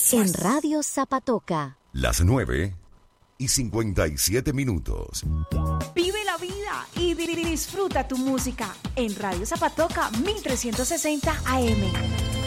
En Radio Zapatoca. Las 9:57. Vive la vida y disfruta tu música en Radio Zapatoca 1360 AM.